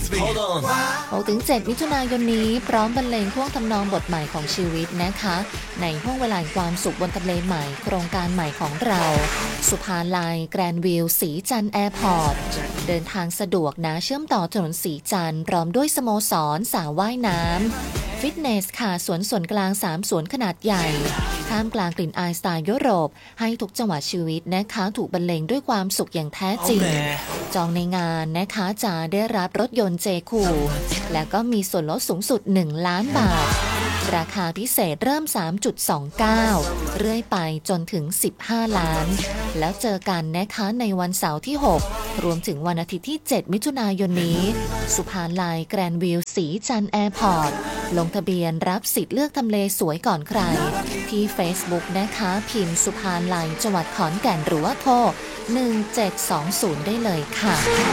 6-7 มิถุนายนนี้พร้อมบรรเลงท่วงทำนองบทใหม่ของชีวิตนะคะในห้วงเวลาความสุขบนทะเลใหม่โครงการใหม่ของเราสุภาลัยแกรนด์วิวศรีจันทร์แอร์พอร์ตเดินทางสะดวกนะเชื่อมต่อถนนศรีจันทร์พร้อมด้วยสโมสรสระว่ายน้ำฟิตเนสค่ะสวนส่วนกลาง3สวนขนาดใหญ่ท่ามกลางกลิ่นอายสไตล์ยุโรปให้ทุกจังหวะชีวิตนะคะถูกบรรเลงด้วยความสุขอย่างแท้จริงจองในงานนะคะจะได้รับรถยนต์เจคูและก็มีส่วนลดสูงสุด1 ล้านบาทราคาพิเศษเริ่ม 3.29 เรื่อยไปจนถึง15 ล้านแล้วเจอกันนะคะในวันเสาร์ที่6รวมถึงวันอาทิตย์ที่7มิถุนายนนี้สุภาลัยแกรนด์วิวศรีจันทร์แอร์พอร์ตลงทะเบียนรับสิทธิ์เลือกทำเลสวยก่อนใครที่ Facebook นะคะพิมพ์สุภาลัยจังหวัดขอนแก่นหรือว่าโทร1720ได้เลยค่ะ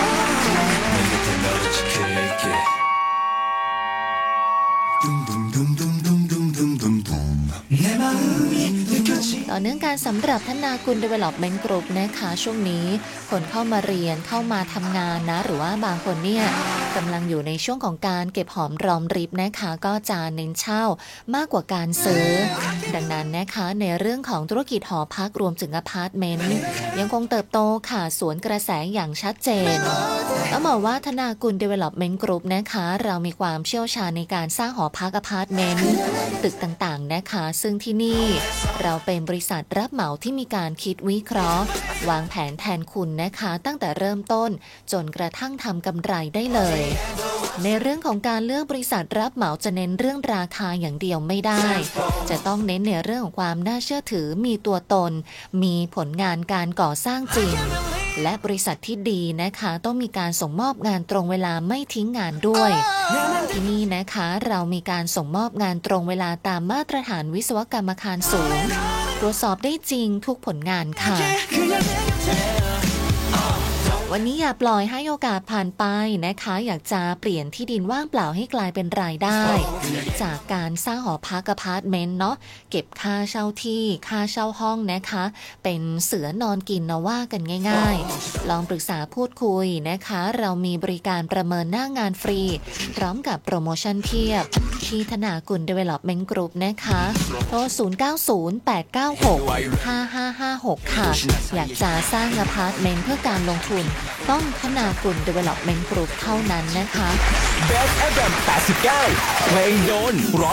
ต่อเนื่องการสำหรับธนากุล Development Group นะคะช่วงนี้คนเข้ามาเรียนเข้ามาทำงานนะหรือว่าบางคนเนี่ยกำลังอยู่ในช่วงของการเก็บหอมรอมริบนะคะก็จะเน้นเช่ามากกว่าการซื้อดังนั้นนะคะในเรื่องของธุรกิจหอพักรวมถึงอพาร์ตเมนต์ยังคงเติบโตค่ะสวนกระแสอย่างชัดเจนต้องบอกว่าธนากุล Development Group นะคะเรามีความเชี่ยวชาญในการสร้างหอพักอพาร์ตเมนต์ตึกต่างๆนะคะซึ่งที่นี่เราเป็นบริษัทรับเหมาที่มีการคิดวิเคราะห์วางแผนแทนคุณนะคะตั้งแต่เริ่มต้นจนกระทั่งทำกำไรได้เลยในเรื่องของการเลือกบริษัทรับเหมาจะเน้นเรื่องราคาอย่างเดียวไม่ได้จะต้องเน้นในเรื่องของความน่าเชื่อถือมีตัวตนมีผลงานการก่อสร้างจริงและบริษัทที่ดีนะคะต้องมีการส่งมอบงานตรงเวลาไม่ทิ้งงานด้วยที่นี่นะคะเรามีการส่งมอบงานตรงเวลาตามมาตรฐานวิศวกรรมอาคารสูงตรวจสอบได้จริงทุกผลงานค่ะวันนี้อย่าปล่อยให้โอกาสผ่านไปนะคะอยากจะเปลี่ยนที่ดินว่างเปล่าให้กลายเป็นรายได้จากการสร้างหอพักอพาร์ตเมนต์เนาะเก็บค่าเช่าที่ค่าเช่าห้องนะคะเป็นเสือนอนกินนะว่ากันง่ายๆลองปรึกษาพูดคุยนะคะเรามีบริการประเมินหน้างานฟรีพร้อมกับโปรโมชั่นเพียบที่ธนากุล Development Group นะคะโทร0908965556ค่ะอยากจะสร้างอพาร์ตเมนต์เพื่อการลงทุนต้องธนากุล Development Group เท่านั้นนะคะ Best FM 89เพลงโดนร้อง